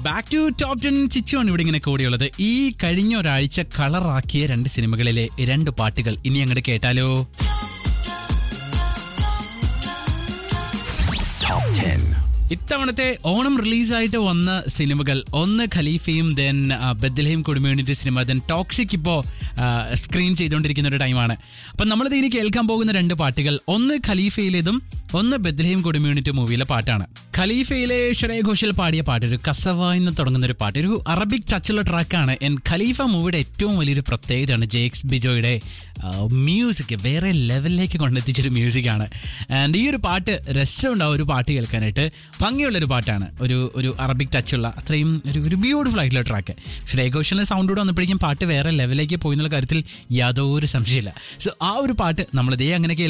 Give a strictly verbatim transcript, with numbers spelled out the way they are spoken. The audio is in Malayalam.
ബാക്ക് ടു ടോപ്പ് ടെൻ ചിച്ചുവാണ് ഇവിടെ ഇങ്ങനെ കൂടിയുള്ളത്. ഈ കഴിഞ്ഞ ഒരാഴ്ച കളറാക്കിയ രണ്ട് സിനിമകളിലെ രണ്ട് പാട്ടുകൾ ഇനി അങ്ങോട്ട് കേട്ടാലോ. ഇത്തവണത്തെ ഓണം റിലീസായിട്ട് വന്ന സിനിമകൾ ഒന്ന് ഖലീഫയും then Bethlehem കുടുംബയൂണിറ്റ് cinema then toxic ഇപ്പോൾ സ്ക്രീൻ ചെയ്തുകൊണ്ടിരിക്കുന്ന ഒരു ടൈമാണ്. അപ്പം നമ്മളിത് ഇനി കേൾക്കാൻ പോകുന്ന രണ്ട് പാട്ടുകൾ ഒന്ന് ഖലീഫയിലേതും ഒന്ന് ബദ്ലഹേം കുടുംബയൂണിറ്റ് മൂവിയിലെ പാട്ടാണ്. ഖലീഫയിലെ ശ്രേയ ഘോഷൽ പാടിയ പാട്ട് ഒരു കസവ എന്ന് തുടങ്ങുന്ന ഒരു പാട്ട്, ഒരു അറബിക് ടച്ചുള്ള ട്രാക്കാണ്. ആൻഡ് ഖലീഫ മൂവിയുടെ ഏറ്റവും വലിയൊരു പ്രത്യേകതയാണ് ജെയ്ക്സ് ബിജോയുടെ മ്യൂസിക്. വേറെ ലെവലിലേക്ക് കൊണ്ടെത്തിച്ചൊരു മ്യൂസിക്കാണ്. ആൻഡ് ഈ ഒരു പാട്ട് രസമുണ്ടാവും ഒരു പാട്ട് കേൾക്കാനായിട്ട്. ഭംഗിയുള്ളൊരു പാട്ടാണ്, ഒരു ഒരു അറബിക് ടച്ചുള്ള അത്രയും ഒരു ഒരു ബ്യൂട്ടിഫുൾ ആയിട്ടുള്ള ട്രാക്ക്. ശ്രേയ ഘോഷലിന്റെ സൗണ്ട് കൂടെ വന്നപ്പോഴേക്കും പാട്ട് വേറെ ലെവലിലേക്ക് പോയി എന്നുള്ള കാര്യത്തിൽ യാതൊരു സംശയമില്ല. സോ ആ ഒരു പാട്ട് നമ്മളിതേ അങ്ങനെ